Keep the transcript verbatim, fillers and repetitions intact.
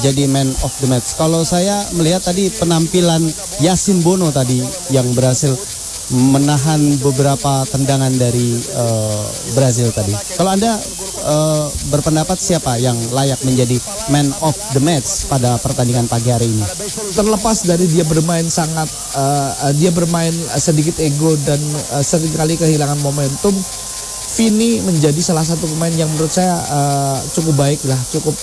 jadi man of the match. Kalau saya melihat tadi penampilan Yasin Bono tadi yang berhasil menahan beberapa tendangan dari uh, Brazil tadi. Kalau Anda uh, berpendapat siapa yang layak menjadi man of the match pada pertandingan pagi hari ini? Terlepas dari dia bermain sangat, uh, dia bermain sedikit ego dan uh, seringkali kehilangan momentum, Vini menjadi salah satu pemain yang menurut saya uh, cukup baik lah, cukup